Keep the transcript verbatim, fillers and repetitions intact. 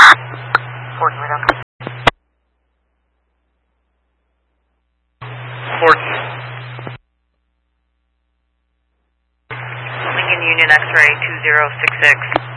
Forty, right up. Forty. Lincoln Union X-ray two zero six six.